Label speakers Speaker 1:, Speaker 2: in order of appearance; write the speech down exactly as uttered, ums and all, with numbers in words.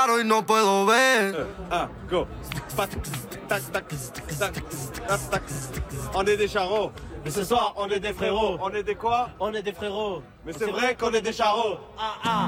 Speaker 1: paro y no puedo ver.
Speaker 2: Ah, go. Tac, tac, tac, tac, tac, tac. On est des charros.
Speaker 3: Mais ce soir, on est des frérots.
Speaker 2: On est des quoi?
Speaker 3: On est des frérots.
Speaker 2: Mais c'est vrai qu'on est des charros.
Speaker 3: Ah ah.